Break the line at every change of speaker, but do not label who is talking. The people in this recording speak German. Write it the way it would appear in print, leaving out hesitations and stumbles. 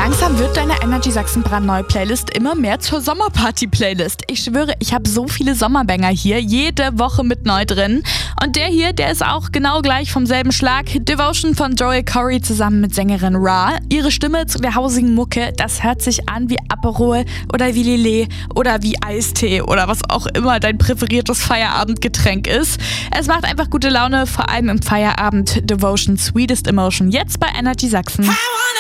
Langsam wird deine Energy Sachsen brandneue Playlist immer mehr zur Sommerparty-Playlist. Ich schwöre, ich habe so viele Sommerbanger hier, jede Woche mit neu drin. Und der hier, der ist auch genau gleich vom selben Schlag. Devotion von Joel Corry zusammen mit Sängerin Ra. Ihre Stimme zu der hausigen Mucke, das hört sich an wie Aperol oder wie Lillet oder wie Eistee oder was auch immer dein präferiertes Feierabendgetränk ist. Es macht einfach gute Laune, vor allem im Feierabend. Devotion Sweetest Emotion, jetzt bei Energy Sachsen.